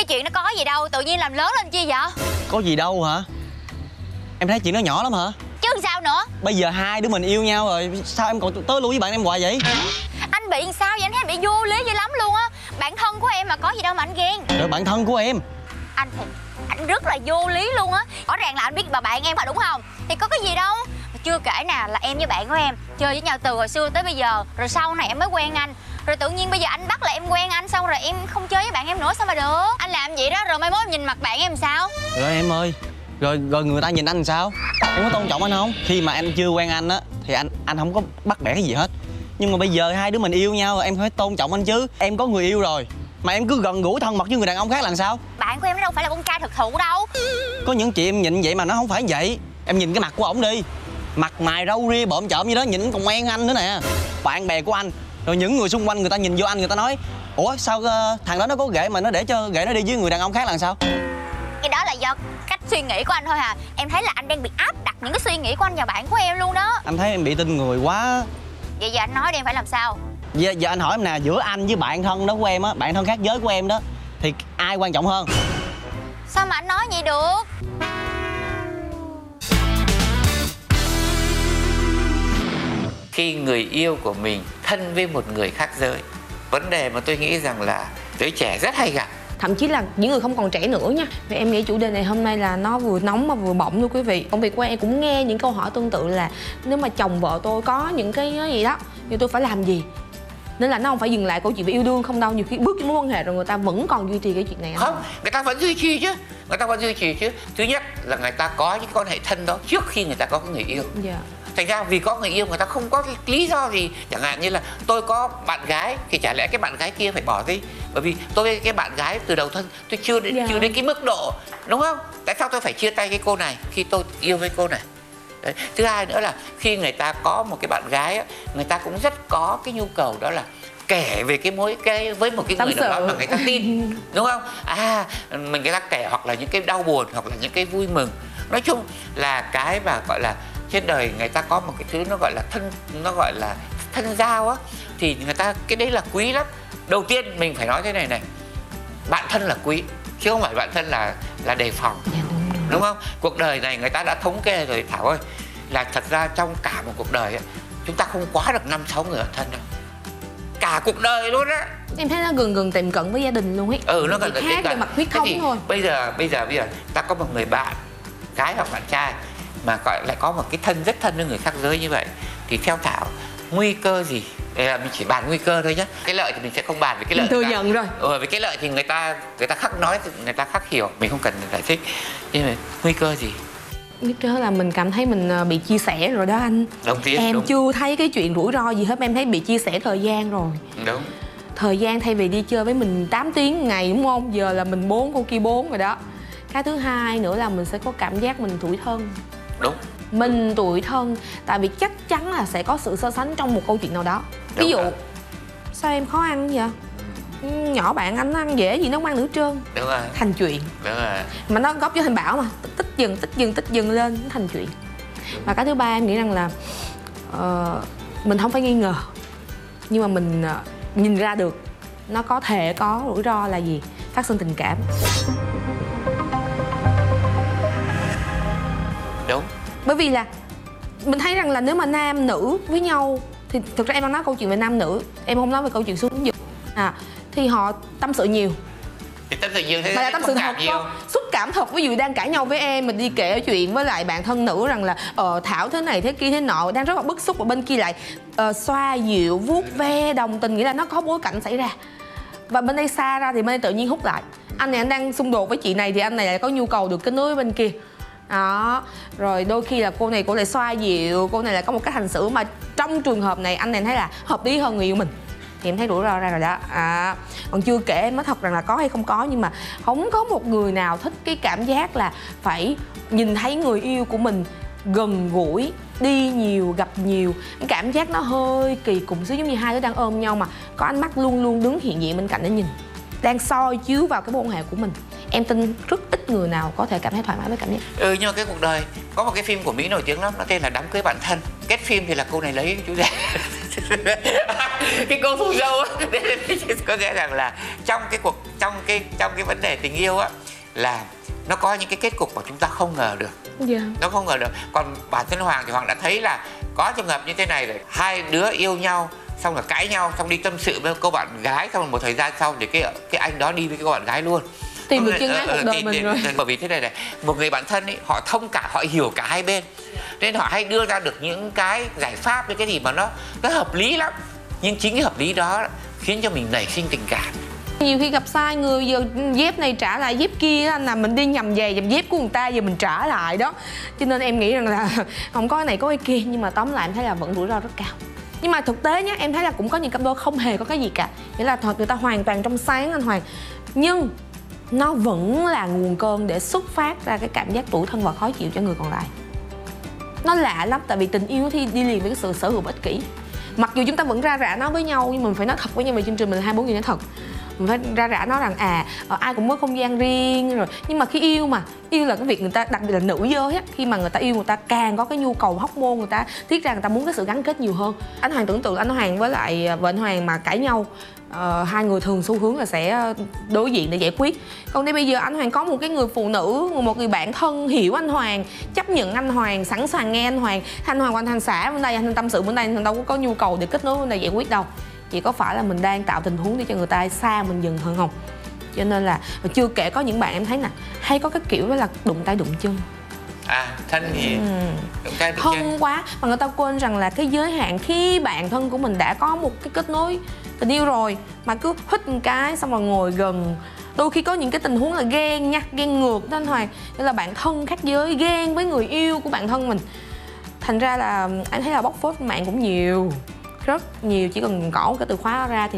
Cái chuyện nó có gì đâu, tự nhiên làm lớn lên chi vậy? Có gì đâu hả? Em thấy chuyện nó nhỏ lắm hả? Chứ sao nữa? Bây giờ hai đứa mình yêu nhau rồi, sao em còn tới lui với bạn em hoài vậy? Anh bị sao vậy? Anh thấy anh bị vô lý dữ lắm luôn á. Bạn thân của em mà có gì đâu mà anh ghen. Rồi bạn thân của em? Anh thì anh rất là vô lý luôn á. Rõ ràng là anh biết bà bạn em phải đúng không? Thì có cái gì đâu. Chưa kể nè là em với bạn của em chơi với nhau từ hồi xưa tới bây giờ. Rồi sau này em mới quen anh. Rồi tự nhiên bây giờ anh bắt là em quen anh, xong rồi em không chơi với bạn em nữa sao mà được? Anh làm vậy đó rồi mai mốt em nhìn mặt bạn em sao? Rồi em ơi, rồi người ta nhìn anh sao? Em có tôn trọng anh không? Khi mà em chưa quen anh á thì anh không có bắt bẻ cái gì hết. Nhưng mà bây giờ hai đứa mình yêu nhau rồi, em phải tôn trọng anh chứ. Em có người yêu rồi mà em cứ gần gũi thân mật với người đàn ông khác là sao? Bạn của em nó đâu phải là con trai thực thụ đâu. Có những chị em nhìn vậy mà nó không phải vậy. Em nhìn cái mặt của ổng đi, mặt mày râu ria bộm trộm như đó, nhìn còn quen anh nữa nè. Bạn bè của anh, rồi những người xung quanh người ta nhìn vô anh, người ta nói ủa sao thằng đó nó có ghệ mà nó để cho ghệ nó đi với người đàn ông khác là sao? Cái đó là do cách suy nghĩ của anh thôi à. Em thấy là anh đang bị áp đặt những cái suy nghĩ của anh vào bạn của em luôn đó. Anh thấy em bị tin người quá. Vậy giờ anh nói đi em phải làm sao? Giờ anh hỏi em nè, giữa anh với bạn thân đó của em á, bạn thân khác giới của em đó, thì ai quan trọng hơn? Sao mà anh nói vậy được? Khi người yêu của mình thân với một người khác giới, vấn đề mà tôi nghĩ rằng là giới trẻ rất hay gặp. Thậm chí là những người không còn trẻ nữa nha. Vì em nghĩ chủ đề này hôm nay là nó vừa nóng mà vừa bỏng luôn quý vị. Công việc của em cũng nghe những câu hỏi tương tự là nếu mà chồng vợ tôi có những cái gì đó thì tôi phải làm gì. Nên là nó không phải dừng lại câu chuyện về yêu đương không đâu. Nhiều khi bước trong mối quan hệ rồi người ta vẫn còn duy trì cái chuyện này. Không, người ta vẫn duy trì chứ. Người ta vẫn duy trì chứ. Thứ nhất là người ta có những quan hệ thân đó trước khi người ta có người yêu. Dạ. Thành ra vì có người yêu người ta không có cái lý do gì. Chẳng hạn như là tôi có bạn gái thì chả lẽ cái bạn gái kia phải bỏ đi. Bởi vì tôi cái bạn gái từ đầu thân tôi chưa đến cái mức độ, đúng không? Tại sao tôi phải chia tay cái cô này khi tôi yêu với cô này? Đấy. Thứ hai nữa là khi người ta có một cái bạn gái á, người ta cũng rất có cái nhu cầu đó là kể về với một cái người nào đó mà người ta tin, đúng không? Người ta kể hoặc là những cái đau buồn hoặc là những cái vui mừng. Nói chung là cái mà gọi là trên đời người ta có một cái thứ nó gọi là thân giao á, thì người ta cái đấy là quý lắm. Đầu tiên mình phải nói thế này này, bạn thân là quý chứ không phải bạn thân là đề phòng. Đúng không? Cuộc đời này người ta đã thống kê rồi Thảo ơi, là thật ra trong cả một cuộc đời ấy, chúng ta không quá được 5-6 người bạn thân đâu. Cả cuộc đời luôn á. Em thấy nó gần tiệm cận với gia đình luôn ấy. Nó gần khác về mặt huyết thống thôi. Bây giờ ta có một người bạn gái hoặc bạn trai mà lại có một cái rất thân với người khác giới như vậy, thì theo Thảo nguy cơ gì? Đây là mình chỉ bàn nguy cơ thôi nhé. Cái lợi thì mình sẽ không bàn về cái lợi. Thừa nhận rồi. Về cái lợi thì người ta khắc nói, người ta khắc hiểu, mình không cần giải thích. Nhưng mà nguy cơ gì? Biết đó là mình cảm thấy mình bị chia sẻ rồi đó anh. Em chưa thấy cái chuyện rủi ro gì hết, em thấy bị chia sẻ thời gian rồi. Đúng. Thời gian thay vì đi chơi với mình 8 tiếng ngày đúng không? Giờ là mình 4, cô kia 4 rồi đó. Cái thứ hai nữa là mình sẽ có cảm giác mình tủi thân. Đúng. Mình tủi thân tại vì chắc chắn là sẽ có sự so sánh trong một câu chuyện nào đó. Ví dụ sao em khó ăn vậy? Nhỏ bạn anh nó ăn dễ gì nó không ăn nữa trơn. Đúng rồi. Thành chuyện. Đúng rồi. Mà nó góp vô thành bảo mà tích dần lên nó thành chuyện. Và cái thứ ba em nghĩ rằng là mình không phải nghi ngờ, nhưng mà mình nhìn ra được nó có thể có rủi ro là gì? Phát sinh tình cảm. Đúng. Bởi vì là mình thấy rằng là nếu mà nam nữ với nhau thì thực ra em đang nói câu chuyện về nam nữ, em không nói về câu chuyện xuống giường thì họ tâm sự nhiều. Thì tâm sự nhiều thế mà là tâm sự thật không? Xúc cảm thật. Ví dụ đang cãi nhau với em, mình đi kể chuyện với lại bạn thân nữ rằng là Thảo thế này thế kia thế nọ, đang rất là bức xúc, và bên kia lại xoa dịu vuốt ve đồng tình, nghĩa là nó có bối cảnh xảy ra. Và bên đây xa ra thì bên đây tự nhiên hút lại. Anh này anh đang xung đột với chị này thì anh này lại có nhu cầu được kết nối với bên kia. Đó. Rồi đôi khi là cô này cô lại xoa dịu, cô này lại có một cách hành xử mà trong trường hợp này anh này thấy là hợp lý hơn người yêu mình, thì em thấy rủi ro ra rồi đó. Còn chưa kể em nói thật rằng là có hay không có, nhưng mà không có một người nào thích cái cảm giác là phải nhìn thấy người yêu của mình gần gũi, đi nhiều, gặp nhiều. Cái cảm giác nó hơi kỳ cục xíu, giống như hai đứa đang ôm nhau mà có ánh mắt luôn luôn đứng hiện diện bên cạnh để nhìn, đang soi chiếu vào cái mối quan hệ của mình. Em tin rất ít người nào có thể cảm thấy thoải mái với cảm giác. Nhưng mà cái cuộc đời có một cái phim của Mỹ nổi tiếng lắm, nó tên là Đám cưới bạn thân. Kết phim thì là cô này lấy chú rể cái cô phù dâu á, có nghĩa rằng là trong cái vấn đề tình yêu á, là nó có những cái kết cục mà chúng ta không ngờ được. Nó không ngờ được. Còn bản thân Hoàng thì Hoàng đã thấy là có trường hợp như thế này rồi, hai đứa yêu nhau xong rồi cãi nhau, xong đi tâm sự với cô bạn gái, xong rồi một thời gian sau thì cái anh đó đi với cái cô bạn gái luôn, tìm được chân ái cuộc đời mình rồi. Bởi vì thế này này, một người bạn thân ấy, họ thông cả, họ hiểu cả hai bên, nên họ hay đưa ra được những cái giải pháp, những cái gì mà nó hợp lý lắm. Nhưng chính cái hợp lý đó khiến cho mình nảy sinh tình cảm. Nhiều khi gặp sai người, giờ dép này trả lại dép kia, anh là mình đi nhầm giày nhầm dép của người ta, giờ mình trả lại đó. Cho nên em nghĩ rằng là không có cái này có cái kia, nhưng mà tóm lại em thấy là vẫn rủi ro rất cao. Nhưng mà thực tế nhé, em thấy là cũng có những cặp đôi không hề có cái gì cả, nghĩa là người ta hoàn toàn trong sáng anh Hoàng, nhưng nó vẫn là nguồn cơn để xuất phát ra cái cảm giác tủi thân và khó chịu cho người còn lại. Nó lạ lắm, tại vì tình yêu thì đi liền với cái sự sở hữu ích kỷ. Mặc dù chúng ta vẫn ra rã nó với nhau, nhưng mình phải nói thật với nhau, về chương trình mình là 24 giờ nói thật. Mình phải ra rã nó rằng ai cũng có không gian riêng rồi. Nhưng mà khi yêu là cái việc người ta, đặc biệt là nữ giới á, khi mà người ta yêu, người ta càng có cái nhu cầu hormone, người ta tiết ra, người ta muốn cái sự gắn kết nhiều hơn. Anh Hoàng tưởng tượng anh Hoàng với lại vợ anh Hoàng mà cãi nhau, hai người thường xu hướng là sẽ đối diện để giải quyết. Còn đây bây giờ anh Hoàng có một cái người phụ nữ, một người bạn thân hiểu anh Hoàng, chấp nhận anh Hoàng, sẵn sàng nghe anh Hoàng. Anh Hoàng qua anh xã bên đây, anh tâm sự bên đây, anh đâu có nhu cầu để kết nối bên đây giải quyết đâu. Chỉ có phải là mình đang tạo tình huống để cho người ta xa mình dần hơn không? Cho nên là chưa kể có những bạn em thấy nè, hay có cái kiểu đó là đụng tay đụng chân. Thân gì? Đụng tay đụng chân. Thân quá mà người ta quên rằng là cái giới hạn khi bạn thân của mình đã có một cái kết nối tình yêu rồi, mà cứ hít một cái xong rồi ngồi gần. Đôi khi có những cái tình huống là ghen nha, ghen ngược đó anh Hoàng. Tức là bạn thân khác giới ghen với người yêu của bạn thân mình. Thành ra là anh thấy là bóc phốt mạng cũng nhiều, rất nhiều, chỉ cần gõ cái từ khóa ra thì